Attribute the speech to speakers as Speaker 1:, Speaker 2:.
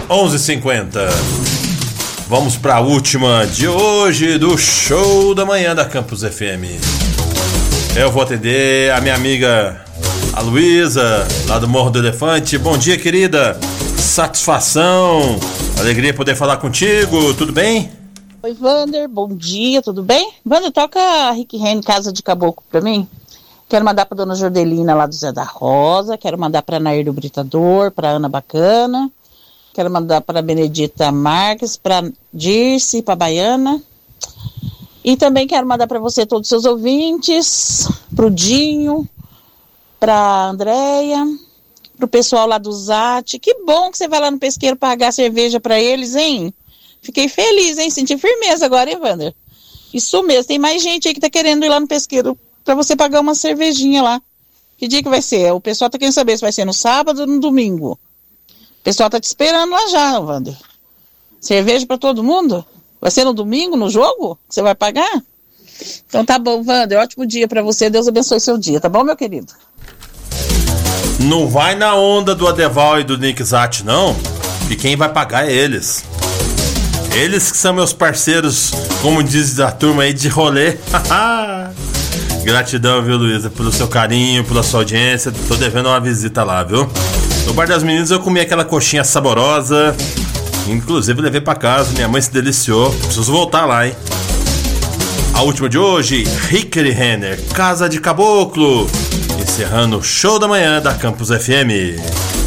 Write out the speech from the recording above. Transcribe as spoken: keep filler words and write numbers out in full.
Speaker 1: onze e cinquenta. Vamos para a última de hoje do Show da Manhã da Campus F M. Eu vou atender a minha amiga, a Luísa, lá do Morro do Elefante. Bom dia, querida. Satisfação, alegria poder falar contigo. Tudo bem?
Speaker 2: Oi, Vander. Bom dia, tudo bem? Vander, toca Rick Renner, Casa de Caboclo pra mim. Quero mandar pra dona Jordelina lá do Zé da Rosa. Quero mandar pra Nair do Britador, pra Ana Bacana. Quero mandar pra Benedita Marques, pra Dirce, pra Baiana. E também quero mandar pra você todos os seus ouvintes, pro Dinho, pra Andréia, pro pessoal lá do Zate. Que bom que você vai lá no pesqueiro pagar cerveja pra eles, hein? Fiquei feliz, hein? Senti firmeza agora, hein, Wander? Isso mesmo, tem mais gente aí que tá querendo ir lá no pesqueiro pra você pagar uma cervejinha lá. Que dia que vai ser? O pessoal tá querendo saber se vai ser no sábado ou no domingo. O pessoal tá te esperando lá já, Wander. Cerveja pra todo mundo? Vai ser no domingo, no jogo? Você vai pagar? Então tá bom, Wander. Ótimo dia pra você. Deus abençoe seu dia, tá bom, meu querido?
Speaker 1: Não vai na onda do Adeval e do Nick Zatti, não. E quem vai pagar é eles. Eles que são meus parceiros, como diz a turma aí, de rolê. Gratidão, viu, Luísa, pelo seu carinho, pela sua audiência. Tô devendo uma visita lá, viu? No Bar das Meninas eu comi aquela coxinha saborosa. Inclusive levei pra casa, minha mãe se deliciou. Preciso voltar lá, hein? A última de hoje, Rick Renner, Casa de Caboclo. Encerrando o Show da Manhã da Campus F M.